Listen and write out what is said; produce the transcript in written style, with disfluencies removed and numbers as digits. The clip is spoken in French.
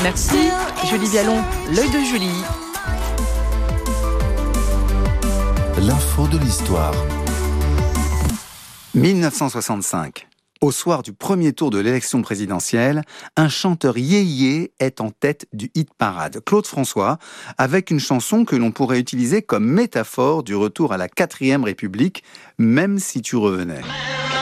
Merci Julie Vialon, l'œil de Julie. L'info de l'histoire. 1965. Au soir du premier tour de l'élection présidentielle, un chanteur yéyé est en tête du hit-parade, Claude François, avec une chanson que l'on pourrait utiliser comme métaphore du retour à la 4e République, même si tu revenais.